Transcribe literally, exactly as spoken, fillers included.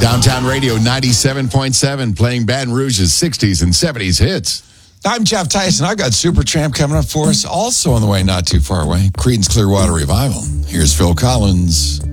Downtown Radio ninety-seven point seven, playing Baton Rouge's sixties and seventies hits. I'm Jeff Tyson. I've got Supertramp coming up for us. Also on the way, not too far away, Creedence Clearwater Revival. Here's Phil Collins.